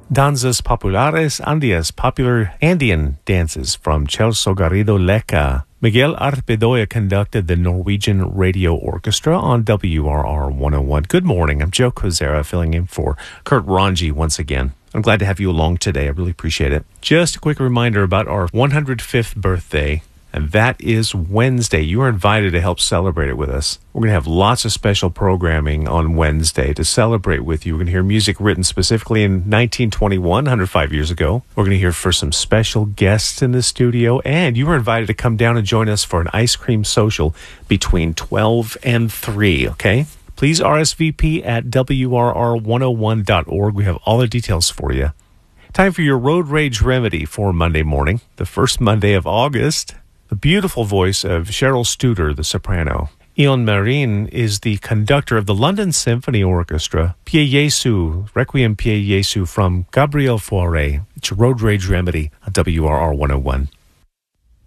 Danzas Populares Andias, popular Andean dances from Celso Garrido Lecca. Miguel Arpedoya conducted the Norwegian Radio Orchestra on WRR 101. Good morning. I'm Joe Kozera, filling in for Kurt Ranji once again. I'm glad to have you along today. I really appreciate it. Just a quick reminder about our 105th birthday, and that is Wednesday. You are invited to help celebrate it with us. We're going to have lots of special programming on Wednesday to celebrate with you. We're going to hear music written specifically in 1921, 105 years ago. We're going to hear for some special guests in the studio, and you are invited to come down and join us for an ice cream social between 12 and 3, okay? Please RSVP at WRR101.org. We have all the details for you. Time for your road rage remedy for Monday morning, the first Monday of August. The beautiful voice of Cheryl Studer, the soprano. Ion Marin is the conductor of the London Symphony Orchestra. Pie Jesu, Requiem Pie Jesu from Gabriel Fauré. It's your road rage remedy on WRR 101.